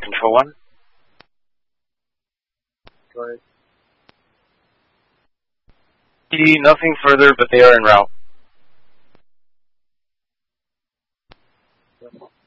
Control 1. Go ahead. See nothing further, but they are en route.